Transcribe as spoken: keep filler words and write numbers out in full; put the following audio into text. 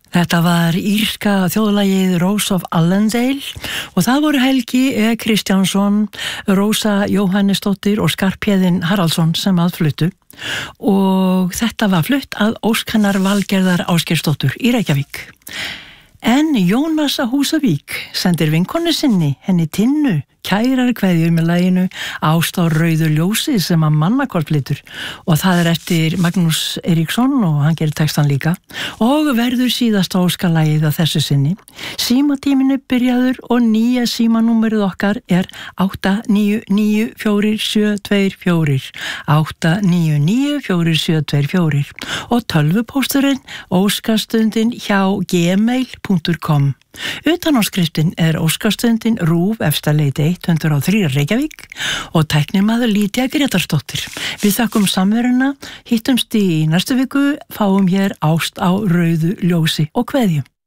Þetta var írska þjóðlagið Rose of Allendale og það voru Helgi E. Kristjánsson, Rósa Jóhannesdóttir og Skarphéðinn Haraldsson sem að fluttu og þetta var flutt að ósk hennar Valgerðar Ásgeirsdóttur í Reykjavík. En Jónas á Húsavík sendir vinkonu sinni, henni Tinnu, kærar kveðjur með laginu Ást á rauðu ljósi sem að Mannakol flytur og það er eftir Magnús Eiríksson og hann gerir textan líka og verður síðasta óskalagið að þessu sinni. Símatíminu byrjaður og nýja símanúmerið okkar er átta níu níu fjögur sjö tveir fjögur átta níu níu fjögur sjö tveir fjögur og tölvupósturinn óskastundin hjá gmail punktur com. Utanáskriftinn er óskastundin RÚV efstaleiti hundrað og þrjú Reykjavík og tæknimaður Lýdía Grétarsdóttir. Við þakkum samveruna, hittumst í næstu viku, fáum hér Ást á rauðu ljósi og kveðjum.